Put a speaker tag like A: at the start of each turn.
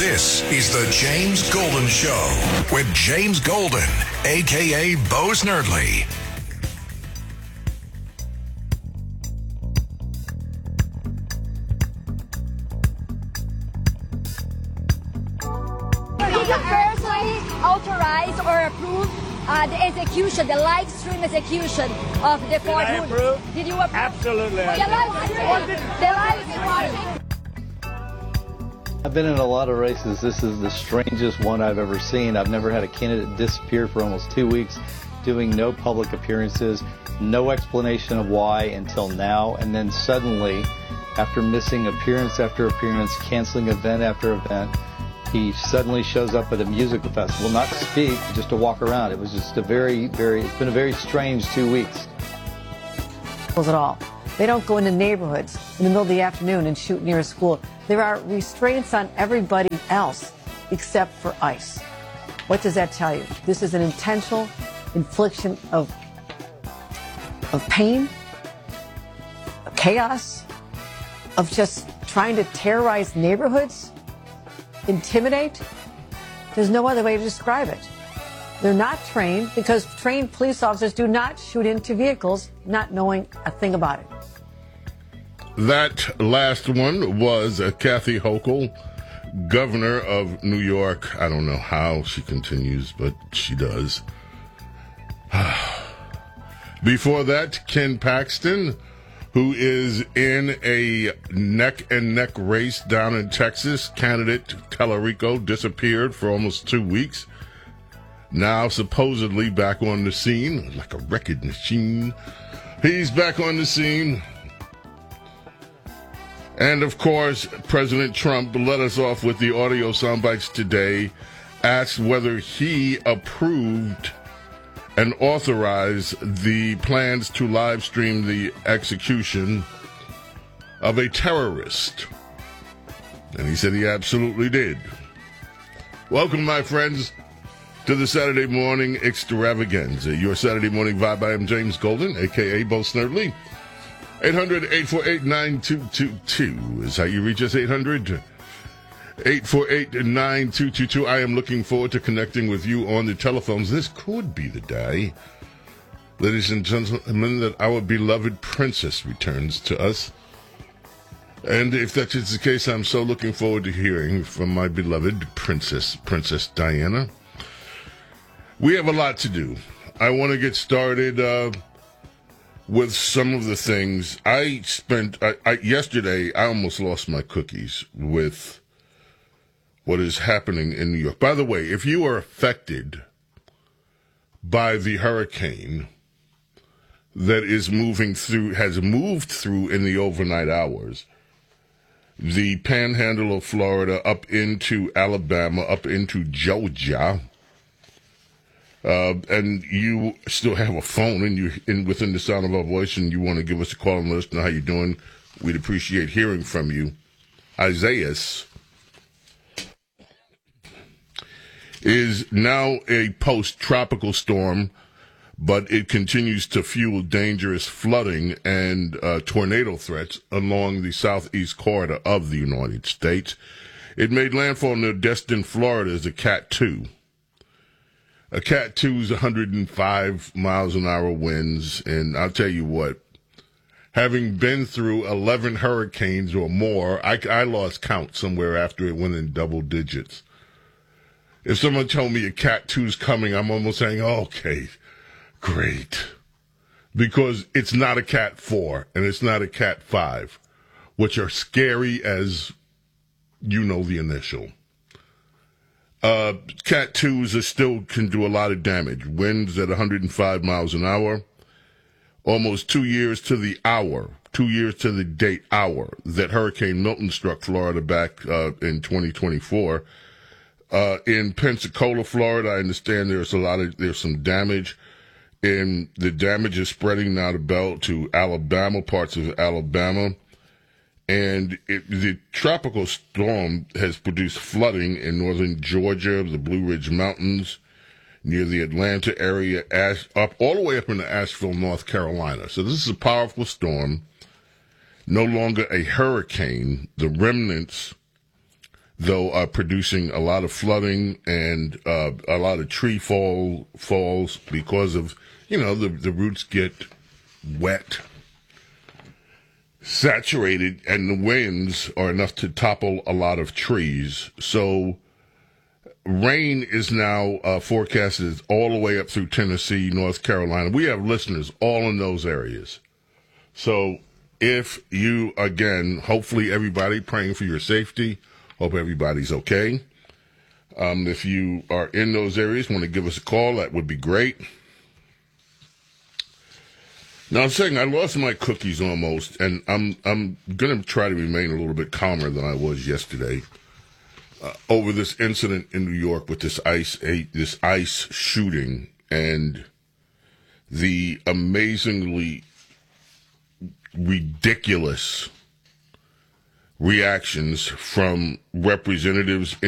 A: This is the James Golden Show with James Golden, a.k.a. Bo Snerdley.
B: Did you personally authorize or approve the execution, the live stream execution of the court?
C: Did I approve?
B: Did you approve?
C: Absolutely.
B: The live stream.
D: I've been in a lot of races. This is the strangest one I've ever seen. I've never had a candidate disappear for almost 2 weeks, doing no public appearances, no explanation of why until now, and then suddenly, after missing appearance after appearance, canceling event after event, he suddenly shows up at a musical festival, not to speak, just to walk around. It was just it's been a very strange 2 weeks.
E: At all. They don't go into neighborhoods in the middle of the afternoon and shoot near a school. There are restraints on everybody else except for ICE. What does that tell you? This is an intentional infliction of pain, of chaos, of just trying to terrorize neighborhoods, intimidate. There's no other way to describe it. They're not trained because trained police officers do not shoot into vehicles not knowing a thing about it.
F: That last one was Kathy Hochul, governor of New York. I don't know how she continues, but she does. Before that, Ken Paxton, who is in a neck-and-neck race down in Texas. Candidate Tallarico disappeared for almost 2 weeks. Now supposedly back on the scene, like a wrecking machine. He's back on the scene. And, of course, President Trump let us off with the audio soundbites today, asked whether he approved and authorized the plans to live stream the execution of a terrorist. And he said he absolutely did. Welcome, my friends, to the Saturday morning extravaganza. Your Saturday morning vibe. I am James Golden, a.k.a. Bo Snerdley. 800-848-9222 is how you reach us. 800-848-9222. I am looking forward to connecting with you on the telephones. This could be the day, ladies and gentlemen, that our beloved princess returns to us. And if that is the case, I'm so looking forward to hearing from my beloved Princess Diana. We have a lot to do. I want to get started with some of the things. Yesterday, I almost lost my cookies with what is happening in New York. By the way, if you are affected by the hurricane that has moved through in the overnight hours, the panhandle of Florida up into Alabama, up into Georgia, and you still have a phone and you're within the sound of our voice and you want to give us a call and let us know how you're doing, we'd appreciate hearing from you. Isaias is now a post-tropical storm, but it continues to fuel dangerous flooding and tornado threats along the southeast corridor of the United States. It made landfall near Destin, Florida as a Cat 2. A Cat 2's 105 miles an hour winds, and I'll tell you what, having been through 11 hurricanes or more, I lost count somewhere after it went in double digits. If someone told me a Cat 2's coming, I'm almost saying, okay, great. Because it's not a Cat 4, and it's not a Cat 5, which are scary as you know the initial. Cat 2s still can do a lot of damage. Winds at 105 miles an hour. Almost 2 years to the date hour that Hurricane Milton struck Florida back in 2024. In Pensacola, Florida, I understand there's some damage. And the damage is spreading now to Alabama, parts of Alabama. And the tropical storm has produced flooding in northern Georgia, the Blue Ridge Mountains, near the Atlanta area, all the way up into Asheville, North Carolina. So this is a powerful storm, no longer a hurricane. The remnants though, are producing a lot of flooding and a lot of tree falls because of, the roots get wet, saturated, and the winds are enough to topple a lot of trees. So rain is now forecasted all the way up through Tennessee, North Carolina. We have listeners all in those areas. So if you, again, hopefully everybody praying for your safety, hope everybody's okay. If you are in those areas, want to give us a call, that would be great. Now, I'm saying I lost my cookies almost, and I'm going to try to remain a little bit calmer than I was yesterday over this incident in New York with this ICE shooting and the amazingly ridiculous reactions from representatives